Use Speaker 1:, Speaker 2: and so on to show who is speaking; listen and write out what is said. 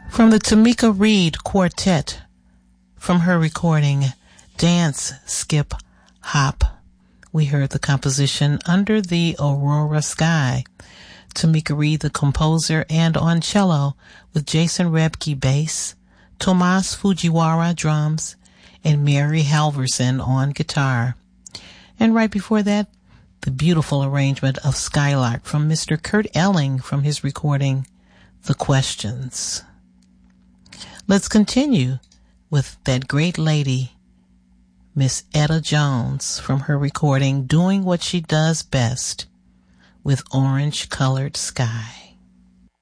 Speaker 1: From the Tamika Reed Quartet, from her recording Dance, Skip, Hop, we heard the composition Under the Aurora Sky. Tamika Reed, the composer, and on cello with Jason Rebke bass, Tomas Fujiwara drums, and Mary Halverson on guitar. And right before that, the beautiful arrangement of Skylark from Mr. Kurt Elling from his recording The Questions. Let's continue with that great lady, Miss Etta Jones, from her recording Doing What She Does Best with Orange Colored Sky.